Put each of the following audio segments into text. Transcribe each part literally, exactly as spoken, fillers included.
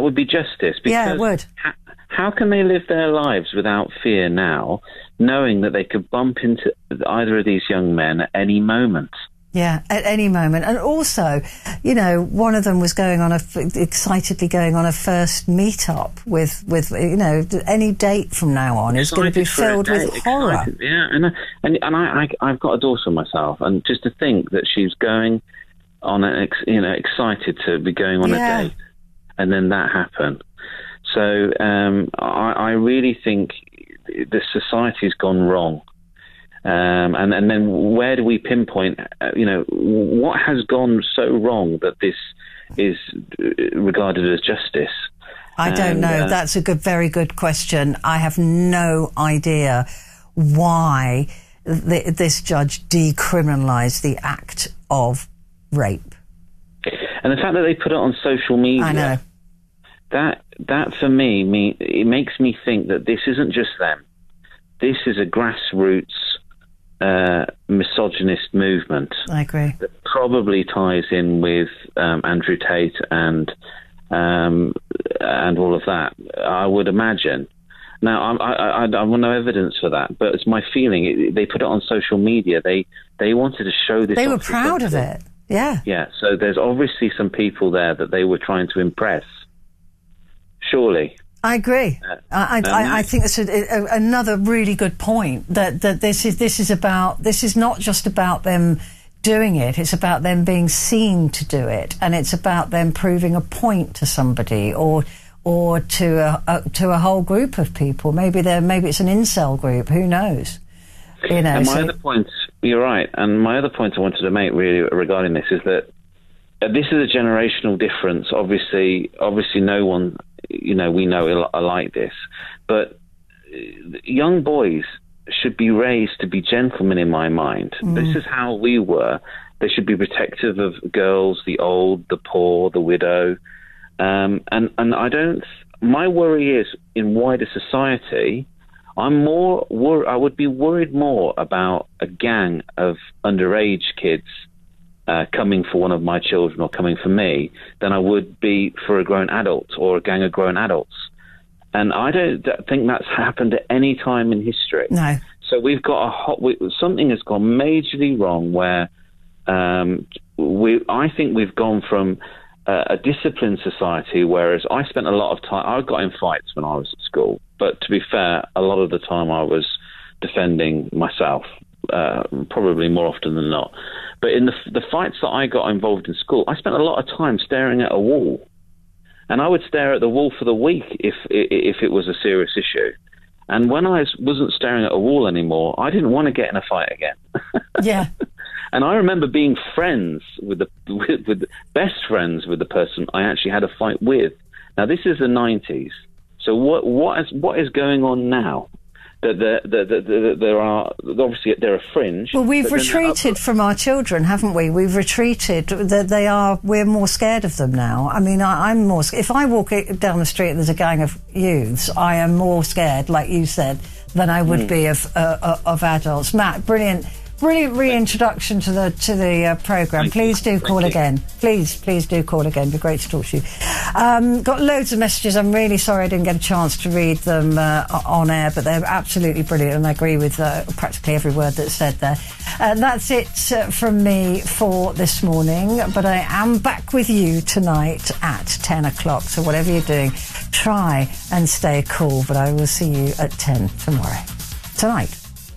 would be justice. Because yeah, it would. Ha- how can they live their lives without fear now, knowing that they could bump into either of these young men at any moment? Yeah, at any moment. And also, you know, one of them was going on a, excitedly going on a first meet-up with, with you know, any date from now on is going to be filled with horror. Excited. Yeah, and, and, and I, I, I've got a daughter myself, and just to think that she's going on, an ex, you know, excited to be going on yeah. a date, and then that happened. So um, I, I really think the society's gone wrong. Um, and, and then where do we pinpoint, uh, you know, what has gone so wrong that this is regarded as justice? I don't and, know. Uh, That's a good, very good question. I have no idea why th- this judge decriminalised the act of rape. And the fact that they put it on social media, I know. that that for me, me it makes me think that this isn't just them. This is a grassroots uh, misogynist movement. I agree. That probably ties in with um, Andrew Tate and um, and all of that, I would imagine. Now, I, I, I, I have no evidence for that, but it's my feeling. It, they put it on social media. They they wanted to show this. They were proud of it. Yeah. Yeah. So there's obviously some people there that they were trying to impress. Surely. I agree. Uh, I, I, I think that's a, a, another really good point. That that this is this is about this is not just about them doing it. It's about them being seen to do it, and it's about them proving a point to somebody or or to a, a to a whole group of people. Maybe they maybe it's an incel group. Who knows? You know. And my so, other point, you're right. And my other point I wanted to make really regarding this is that uh, this is a generational difference. Obviously, obviously, no one. You know, we know are like this, but young boys should be raised to be gentlemen in my mind. Mm. This is how we were. They should be protective of girls, the old, the poor, the widow. Um, and, and I don't, my worry is in wider society, I'm more, wor- I would be worried more about a gang of underage kids Uh, coming for one of my children or coming for me than I would be for a grown adult or a gang of grown adults. And I don't think that's happened at any time in history. No. So we've got a hot, we, something has gone majorly wrong where um, we, I think we've gone from uh, a disciplined society, whereas I spent a lot of time, I got in fights when I was at school, but to be fair, a lot of the time I was defending myself, uh, probably more often than not. But in the the fights that I got involved in school, I spent a lot of time staring at a wall, and I would stare at the wall for the week if if it was a serious issue. And when I wasn't staring at a wall anymore, I didn't want to get in a fight again. Yeah. And I remember being friends with the with, with best friends with the person I actually had a fight with. Now this is the nineties. So what what is what is going on now? That there, that, that, that there are obviously they're a fringe. Well, we've retreated from our children, haven't we? We've retreated. That they are. We're more scared of them now. I mean, I, I'm more. If I walk down the street and there's a gang of youths, I am more scared, like you said, than I would mm. be of uh, of adults. Matt, brilliant. Brilliant reintroduction to the to the uh, programme. Please do call again. Please, please do call again. It'd be great to talk to you. Um, got loads of messages. I'm really sorry I didn't get a chance to read them uh, on air, but they're absolutely brilliant, and I agree with uh, practically every word that's said there. Uh, that's it uh, from me for this morning, but I am back with you tonight at ten o'clock. So whatever you're doing, try and stay cool, but I will see you at ten tomorrow. Tonight.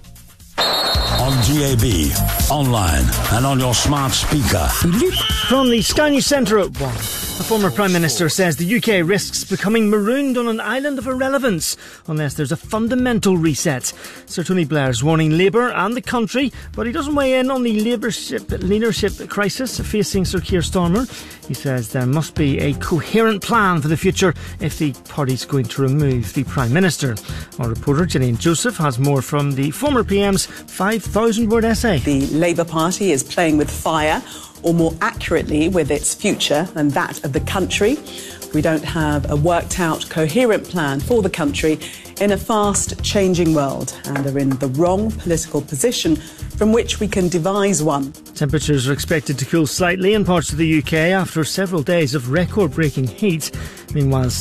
On G A B, online and on your smart speaker. From the Sky News Centre at one. The former Prime Minister says the U K risks becoming marooned on an island of irrelevance unless there's a fundamental reset. Sir Tony Blair's warning Labour and the country, but he doesn't weigh in on the leadership, leadership crisis facing Sir Keir Starmer. He says there must be a coherent plan for the future if the party's going to remove the Prime Minister. Our reporter Gillian Joseph has more from the former P M's five thousand word essay. The Labour Party is playing with fire, or more accurately with its future and that of the country. We don't have a worked out coherent plan for the country in a fast changing world and are in the wrong political position from which we can devise one. Temperatures are expected to cool slightly in parts of the U K after several days of record breaking heat. Meanwhile,